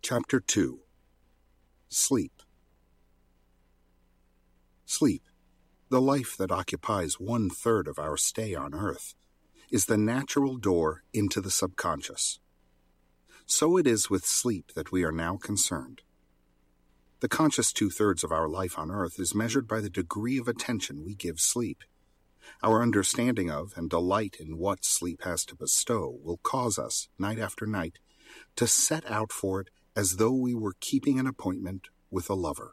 Chapter 2. Sleep. Sleep, the life that occupies 1/3 of our stay on Earth, is the natural door into the subconscious. So it is with sleep that we are now concerned. The conscious 2/3 of our life on Earth is measured by the degree of attention we give sleep. Our understanding of and delight in what sleep has to bestow will cause us, night after night, to set out for it as though we were keeping an appointment with a lover.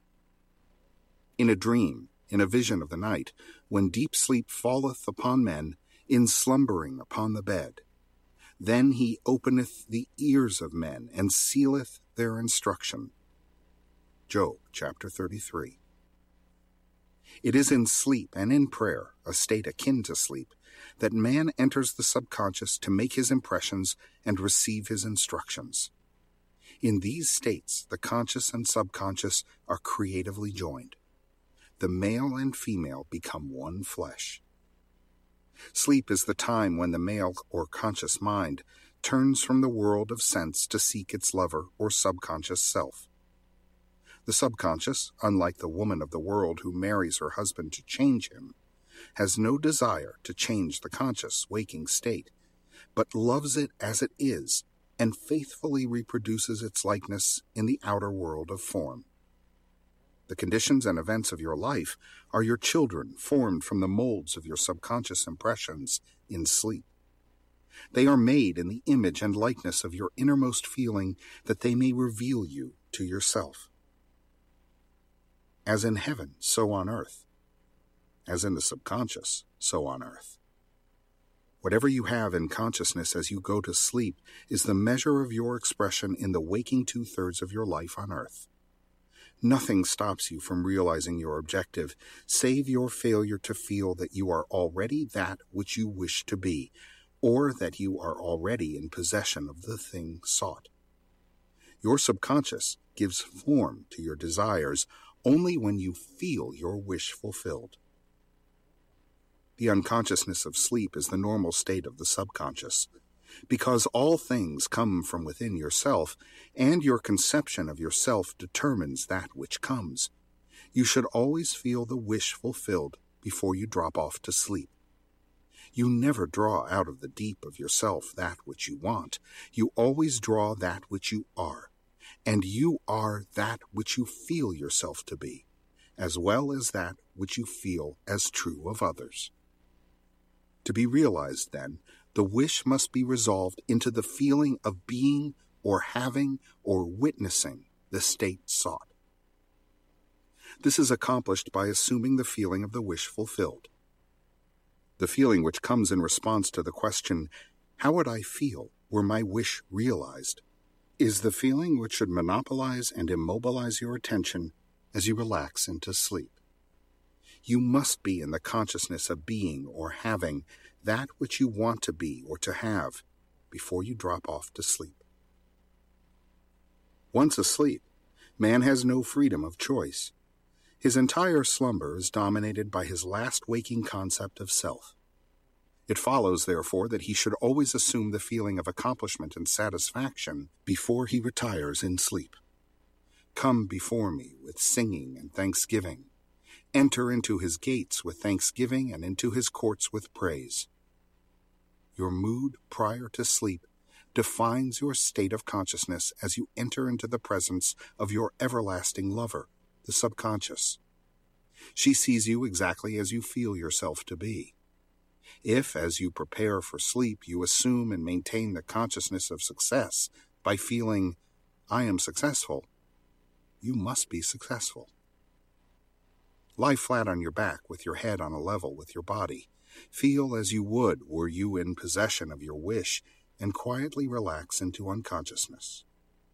In a dream, in a vision of the night, when deep sleep falleth upon men, in slumbering upon the bed, then he openeth the ears of men, and sealeth their instruction. Job chapter 33. It is in sleep and in prayer, a state akin to sleep, that man enters the subconscious to make his impressions and receive his instructions. In these states, the conscious and subconscious are creatively joined. The male and female become one flesh. Sleep is the time when the male or conscious mind turns from the world of sense to seek its lover or subconscious self. The subconscious, unlike the woman of the world who marries her husband to change him, has no desire to change the conscious waking state, but loves it as it is and faithfully reproduces its likeness in the outer world of form. The conditions and events of your life are your children formed from the molds of your subconscious impressions in sleep. They are made in the image and likeness of your innermost feeling that they may reveal you to yourself. As in heaven, so on earth. As in the subconscious, so on earth. Whatever you have in consciousness as you go to sleep is the measure of your expression in the waking 2/3 of your life on earth. Nothing stops you from realizing your objective, save your failure to feel that you are already that which you wish to be, or that you are already in possession of the thing sought. Your subconscious gives form to your desires only when you feel your wish fulfilled. The unconsciousness of sleep is the normal state of the subconscious. Because all things come from within yourself, and your conception of yourself determines that which comes, you should always feel the wish fulfilled before you drop off to sleep. You never draw out of the deep of yourself that which you want. You always draw that which you are, and you are that which you feel yourself to be, as well as that which you feel as true of others. To be realized, then, the wish must be resolved into the feeling of being or having or witnessing the state sought. This is accomplished by assuming the feeling of the wish fulfilled. The feeling which comes in response to the question, how would I feel were my wish realized, is the feeling which should monopolize and immobilize your attention as you relax into sleep. You must be in the consciousness of being or having that which you want to be or to have before you drop off to sleep. Once asleep, man has no freedom of choice. His entire slumber is dominated by his last waking concept of self. It follows, therefore, that he should always assume the feeling of accomplishment and satisfaction before he retires in sleep. Come before me with singing and thanksgiving. Enter into his gates with thanksgiving and into his courts with praise. Your mood prior to sleep defines your state of consciousness as you enter into the presence of your everlasting lover, the subconscious. She sees you exactly as you feel yourself to be. If, as you prepare for sleep, you assume and maintain the consciousness of success by feeling, I am successful, you must be successful. Lie flat on your back with your head on a level with your body. Feel as you would were you in possession of your wish, and quietly relax into unconsciousness.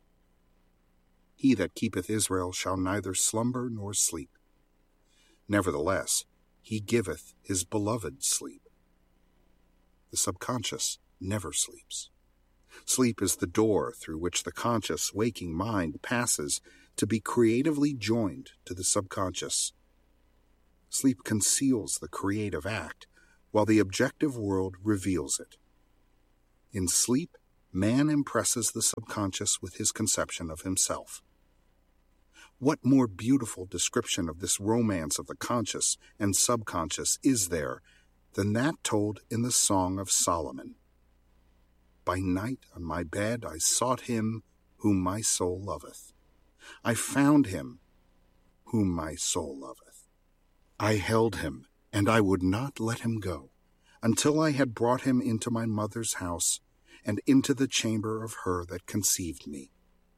He that keepeth Israel shall neither slumber nor sleep. Nevertheless, he giveth his beloved sleep. The subconscious never sleeps. Sleep is the door through which the conscious waking mind passes to be creatively joined to the subconscious. Sleep conceals the creative act, while the objective world reveals it. In sleep, man impresses the subconscious with his conception of himself. What more beautiful description of this romance of the conscious and subconscious is there than that told in the Song of Solomon? By night on my bed I sought him whom my soul loveth. I found him whom my soul loveth. I held him, and I would not let him go, until I had brought him into my mother's house, and into the chamber of her that conceived me.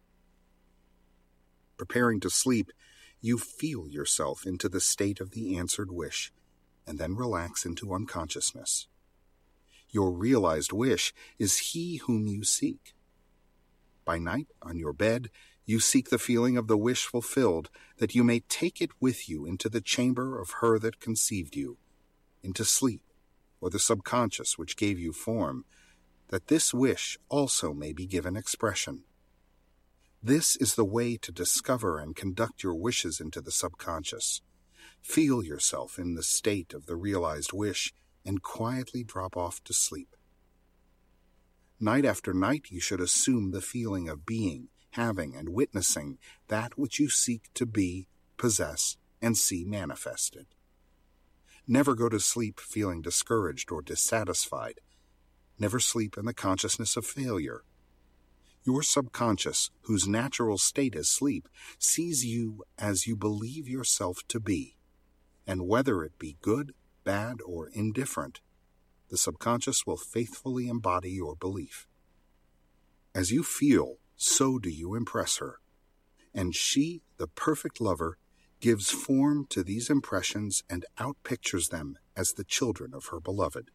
Preparing to sleep, you feel yourself into the state of the answered wish, and then relax into unconsciousness. Your realized wish is he whom you seek. By night, on your bed, you seek the feeling of the wish fulfilled, that you may take it with you into the chamber of her that conceived you, into sleep, or the subconscious which gave you form, that this wish also may be given expression. This is the way to discover and conduct your wishes into the subconscious. Feel yourself in the state of the realized wish and quietly drop off to sleep. Night after night you should assume the feeling of being, having, and witnessing that which you seek to be, possess, and see manifested. Never go to sleep feeling discouraged or dissatisfied. Never sleep in the consciousness of failure. Your subconscious, whose natural state is sleep, sees you as you believe yourself to be, and whether it be good, bad, or indifferent, the subconscious will faithfully embody your belief. As you feel, so do you impress her, and she, the perfect lover, gives form to these impressions and outpictures them as the children of her beloved.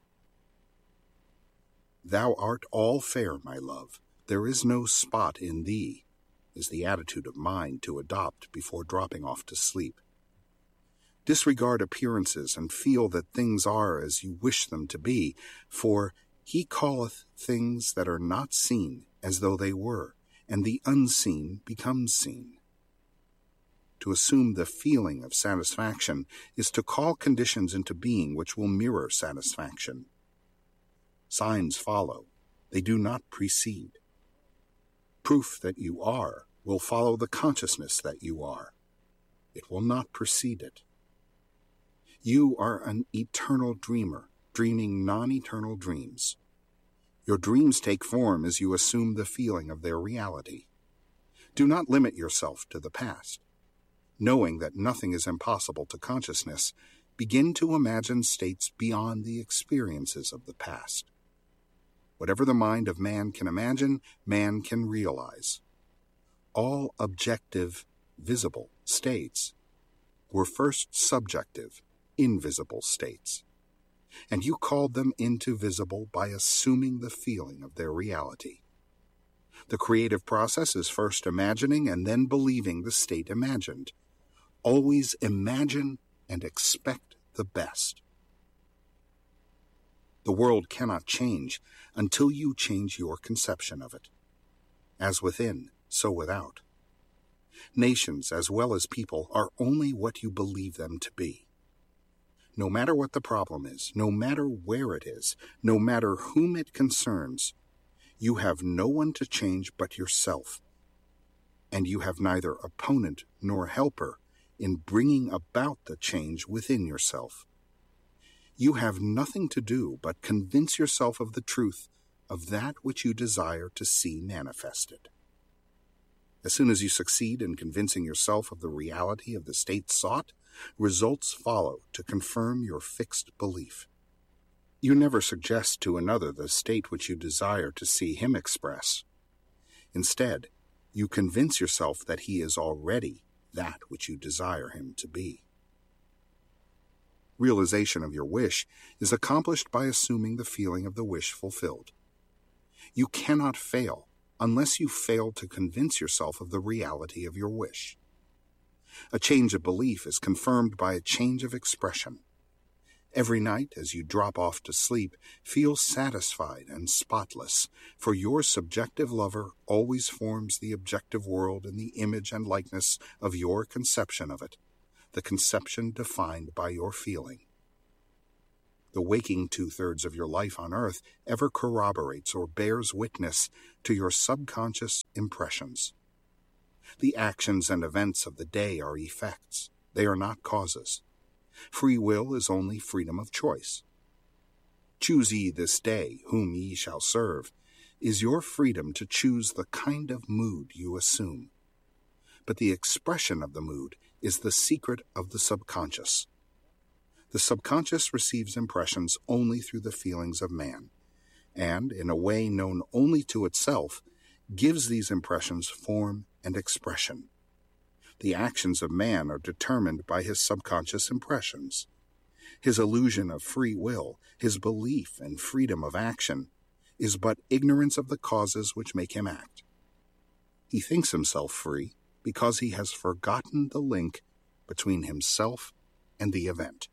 Thou art all fair, my love, there is no spot in thee, is the attitude of mind to adopt before dropping off to sleep. Disregard appearances and feel that things are as you wish them to be, for he calleth things that are not seen as though they were, and the unseen becomes seen. To assume the feeling of satisfaction is to call conditions into being which will mirror satisfaction. Signs follow, they do not precede. Proof that you are will follow the consciousness that you are. It will not precede it. You are an eternal dreamer, dreaming non-eternal dreams. Your dreams take form as you assume the feeling of their reality. Do not limit yourself to the past. Knowing that nothing is impossible to consciousness, begin to imagine states beyond the experiences of the past. Whatever the mind of man can imagine, man can realize. All objective, visible states were first subjective, invisible states, and you called them into visible by assuming the feeling of their reality. The creative process is first imagining and then believing the state imagined. Always imagine and expect the best. The world cannot change until you change your conception of it. As within, so without. Nations, as well as people, are only what you believe them to be. No matter what the problem is, no matter where it is, no matter whom it concerns, you have no one to change but yourself, and you have neither opponent nor helper in bringing about the change within yourself. You have nothing to do but convince yourself of the truth of that which you desire to see manifested. As soon as you succeed in convincing yourself of the reality of the state sought, results follow to confirm your fixed belief. You never suggest to another the state which you desire to see him express. Instead, you convince yourself that he is already that which you desire him to be. Realization of your wish is accomplished by assuming the feeling of the wish fulfilled. You cannot fail unless you fail to convince yourself of the reality of your wish. A change of belief is confirmed by a change of expression. Every night, as you drop off to sleep, feel satisfied and spotless, for your subjective lover always forms the objective world in the image and likeness of your conception of it, the conception defined by your feeling. The waking two-thirds of your life on earth ever corroborates or bears witness to your subconscious impressions. The actions and events of the day are effects. They are not causes. Free will is only freedom of choice. Choose ye this day whom ye shall serve is your freedom to choose the kind of mood you assume. But the expression of the mood is the secret of the subconscious. The subconscious receives impressions only through the feelings of man, and, in a way known only to itself, gives these impressions form and expression. The actions of man are determined by his subconscious impressions. His illusion of free will, his belief in freedom of action, is but ignorance of the causes which make him act. He thinks himself free because he has forgotten the link between himself and the event.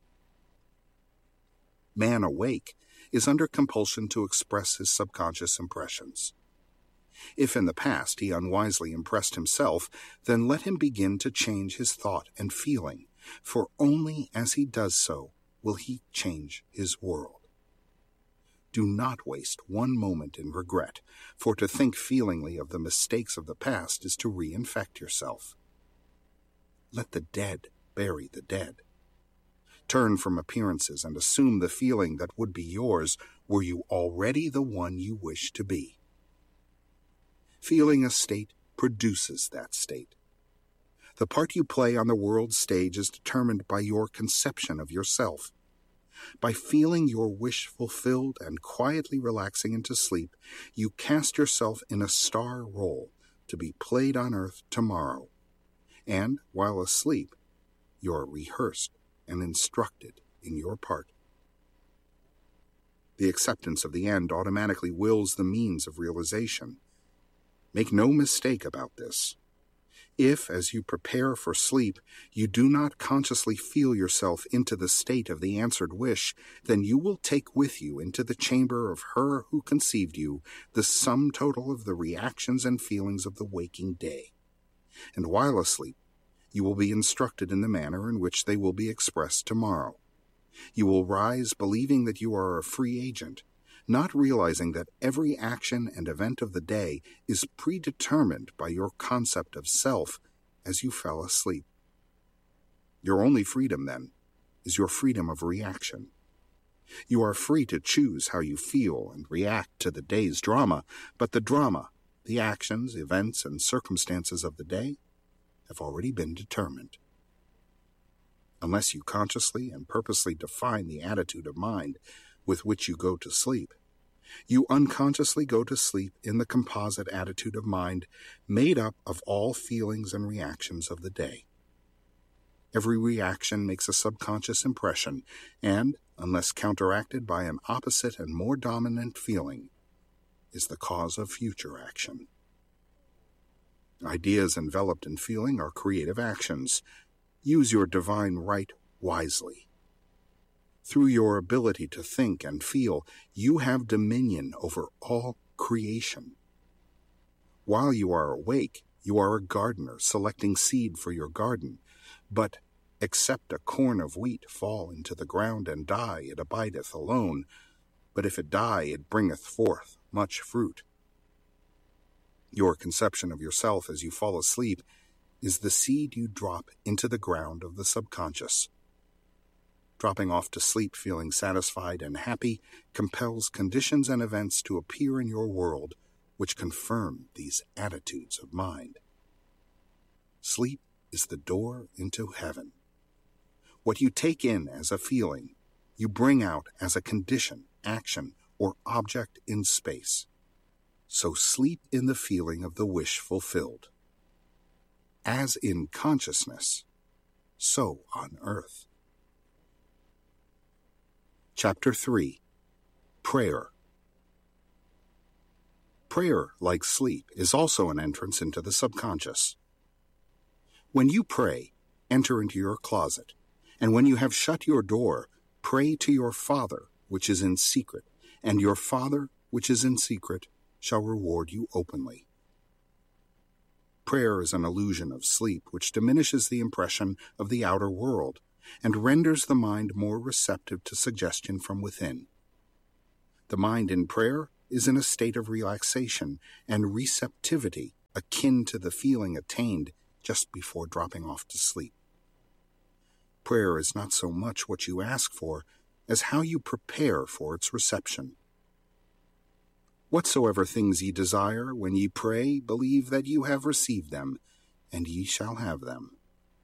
Man awake is under compulsion to express his subconscious impressions. If in the past he unwisely impressed himself, then let him begin to change his thought and feeling, for only as he does so will he change his world. Do not waste one moment in regret, for to think feelingly of the mistakes of the past is to reinfect yourself. Let the dead bury the dead. Turn from appearances and assume the feeling that would be yours were you already the one you wish to be. Feeling a state produces that state. The part you play on the world's stage is determined by your conception of yourself. By feeling your wish fulfilled and quietly relaxing into sleep, you cast yourself in a star role to be played on earth tomorrow. And, while asleep, you are rehearsed and instructed in your part. The acceptance of the end automatically wills the means of realization. Make no mistake about this. If, as you prepare for sleep, you do not consciously feel yourself into the state of the answered wish, then you will take with you into the chamber of her who conceived you the sum total of the reactions and feelings of the waking day. And while asleep, you will be instructed in the manner in which they will be expressed tomorrow. You will rise believing that you are a free agent, not realizing that every action and event of the day is predetermined by your concept of self as you fell asleep. Your only freedom, then, is your freedom of reaction. You are free to choose how you feel and react to the day's drama, but the drama, the actions, events, and circumstances of the day, have already been determined. Unless you consciously and purposely define the attitude of mind with which you go to sleep, you unconsciously go to sleep in the composite attitude of mind made up of all feelings and reactions of the day. Every reaction makes a subconscious impression, and, unless counteracted by an opposite and more dominant feeling, is the cause of future action. Ideas enveloped in feeling are creative actions. Use your divine right wisely. Through your ability to think and feel, you have dominion over all creation. While you are awake, you are a gardener selecting seed for your garden, but except a corn of wheat fall into the ground and die, it abideth alone, but if it die, it bringeth forth much fruit. Your conception of yourself as you fall asleep is the seed you drop into the ground of the subconscious. Dropping off to sleep feeling satisfied and happy compels conditions and events to appear in your world which confirm these attitudes of mind. Sleep is the door into heaven. What you take in as a feeling, you bring out as a condition, action, or object in space. So sleep in the feeling of the wish fulfilled. As in consciousness, so on earth. Chapter 3. Prayer. Prayer, like sleep, is also an entrance into the subconscious. When you pray, enter into your closet, and when you have shut your door, pray to your Father, which is in secret, and your Father, which is in secret, shall reward you openly. Prayer is an illusion of sleep which diminishes the impression of the outer world and renders the mind more receptive to suggestion from within. The mind in prayer is in a state of relaxation and receptivity akin to the feeling attained just before dropping off to sleep. Prayer is not so much what you ask for as how you prepare for its reception. Whatsoever things ye desire, when ye pray, believe that you have received them, and ye shall have them.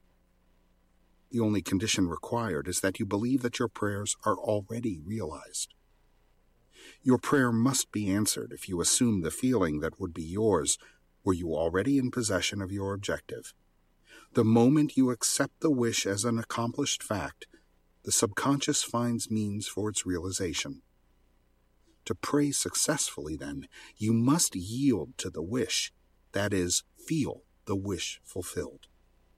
The only condition required is that you believe that your prayers are already realized. Your prayer must be answered if you assume the feeling that would be yours were you already in possession of your objective. The moment you accept the wish as an accomplished fact, the subconscious finds means for its realization. To pray successfully, then, you must yield to the wish, that is, feel the wish fulfilled.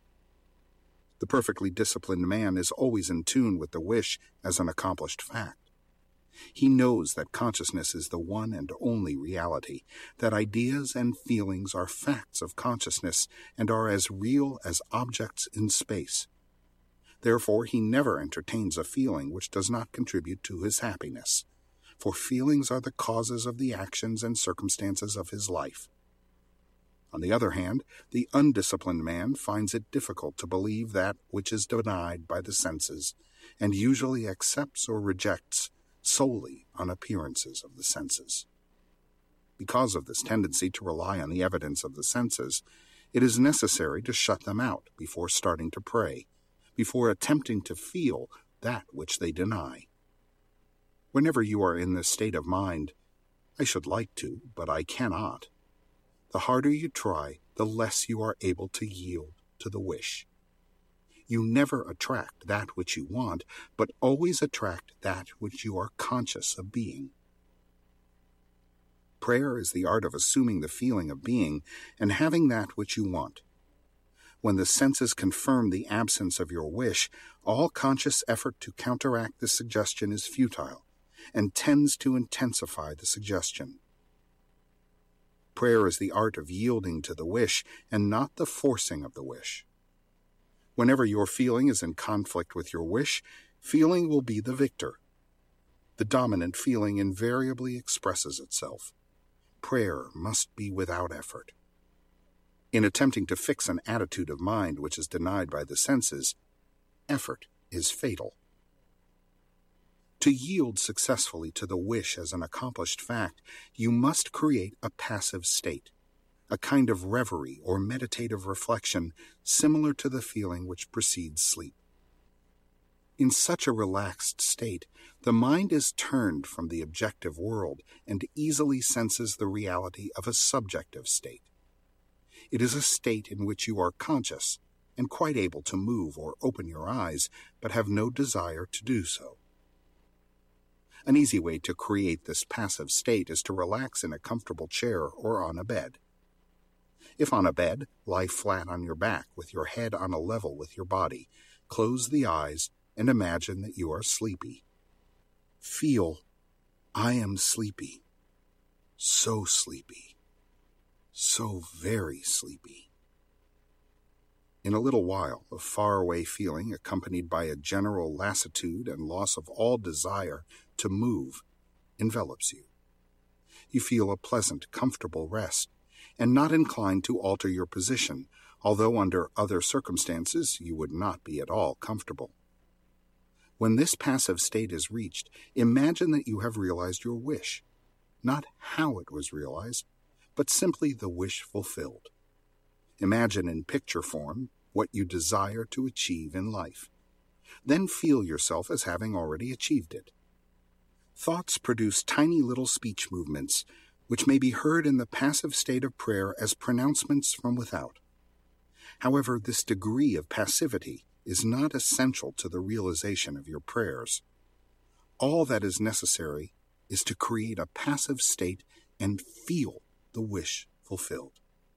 The perfectly disciplined man is always in tune with the wish as an accomplished fact. He knows that consciousness is the one and only reality, that ideas and feelings are facts of consciousness and are as real as objects in space. Therefore, he never entertains a feeling which does not contribute to his happiness, for feelings are the causes of the actions and circumstances of his life. On the other hand, the undisciplined man finds it difficult to believe that which is denied by the senses, and usually accepts or rejects solely on appearances of the senses. Because of this tendency to rely on the evidence of the senses, it is necessary to shut them out before starting to pray, before attempting to feel that which they deny. Whenever you are in this state of mind, I should like to, but I cannot, the harder you try, the less you are able to yield to the wish. You never attract that which you want, but always attract that which you are conscious of being. Prayer is the art of assuming the feeling of being and having that which you want. When the senses confirm the absence of your wish, all conscious effort to counteract this suggestion is futile and tends to intensify the suggestion. Prayer is the art of yielding to the wish and not the forcing of the wish. Whenever your feeling is in conflict with your wish, feeling will be the victor. The dominant feeling invariably expresses itself. Prayer must be without effort. In attempting to fix an attitude of mind which is denied by the senses, effort is fatal. To yield successfully to the wish as an accomplished fact, you must create a passive state, a kind of reverie or meditative reflection similar to the feeling which precedes sleep. In such a relaxed state, the mind is turned from the objective world and easily senses the reality of a subjective state. It is a state in which you are conscious and quite able to move or open your eyes, but have no desire to do so. An easy way to create this passive state is to relax in a comfortable chair or on a bed. If on a bed, lie flat on your back with your head on a level with your body. Close the eyes and imagine that you are sleepy. Feel, I am sleepy. So sleepy. So very sleepy. In a little while, a faraway feeling accompanied by a general lassitude and loss of all desire to move envelops you. You feel a pleasant, comfortable rest, and not inclined to alter your position, although under other circumstances you would not be at all comfortable. When this passive state is reached, imagine that you have realized your wish, not how it was realized, but simply the wish fulfilled. Imagine in picture form what you desire to achieve in life. Then feel yourself as having already achieved it. Thoughts produce tiny little speech movements, which may be heard in the passive state of prayer as pronouncements from without. However, this degree of passivity is not essential to the realization of your prayers. All that is necessary is to create a passive state and feel the wish fulfilled.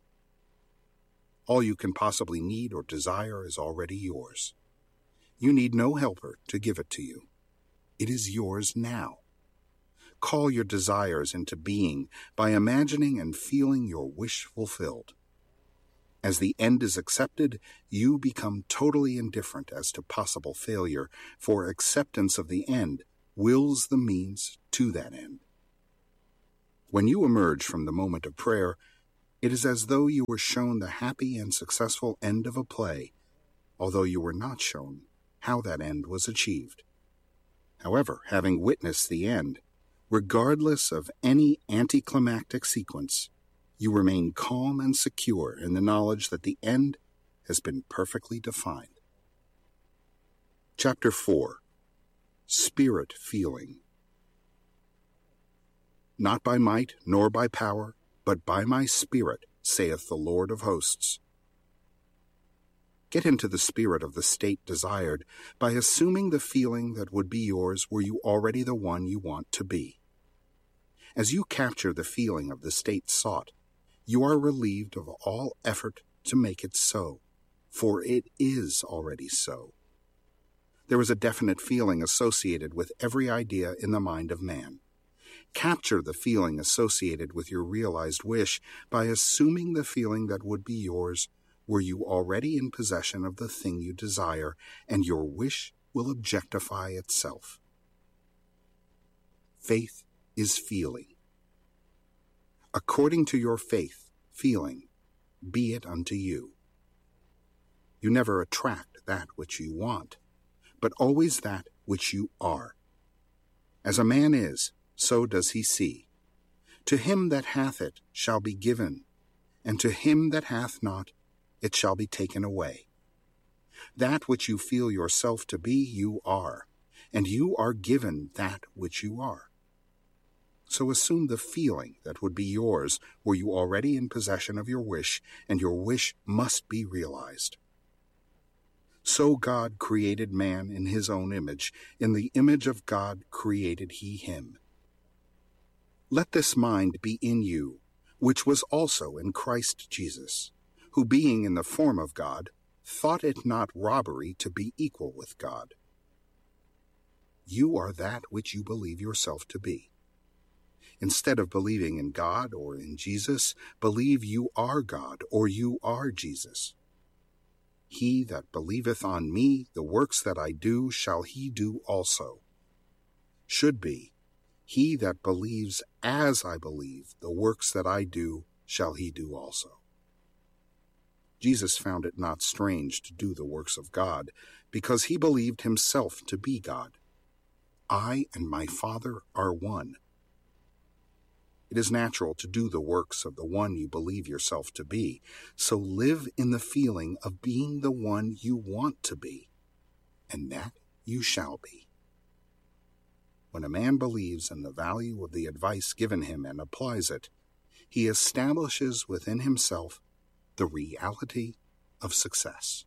All you can possibly need or desire is already yours. You need no helper to give it to you. It is yours now. Call your desires into being by imagining and feeling your wish fulfilled. As the end is accepted, you become totally indifferent as to possible failure, for acceptance of the end wills the means to that end. When you emerge from the moment of prayer, it is as though you were shown the happy and successful end of a play, although you were not shown how that end was achieved. However, having witnessed the end, regardless of any anticlimactic sequence, you remain calm and secure in the knowledge that the end has been perfectly defined. Chapter 4. Spirit Feeling. Not by might nor by power, but by my Spirit, saith the Lord of hosts. Get into the spirit of the state desired by assuming the feeling that would be yours were you already the one you want to be. As you capture the feeling of the state sought, you are relieved of all effort to make it so, for it is already so. There is a definite feeling associated with every idea in the mind of man. Capture the feeling associated with your realized wish by assuming the feeling that would be yours were you already in possession of the thing you desire, and your wish will objectify itself. Faith is feeling. According to your faith, feeling, be it unto you. You never attract that which you want, but always that which you are. As a man is, so does he see. To him that hath it shall be given, and to him that hath not, it shall be taken away. That which you feel yourself to be, you are, and you are given that which you are. So assume the feeling that would be yours were you already in possession of your wish, and your wish must be realized. So God created man in his own image. In the image of God created he him. Let this mind be in you, which was also in Christ Jesus, who being in the form of God, thought it not robbery to be equal with God. You are that which you believe yourself to be. Instead of believing in God or in Jesus, believe you are God or you are Jesus. He that believeth on me, the works that I do, shall he do also. Should be, he that believes as I believe, the works that I do, shall he do also. Jesus found it not strange to do the works of God, because he believed himself to be God. I and my Father are one. It is natural to do the works of the one you believe yourself to be, so live in the feeling of being the one you want to be, and that you shall be. When a man believes in the value of the advice given him and applies it, he establishes within himself the reality of success.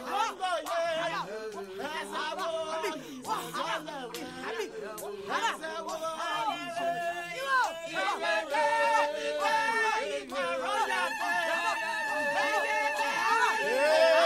Hãy subscribe cho kênh Ghiền Mì Gõ để không bỏ lỡ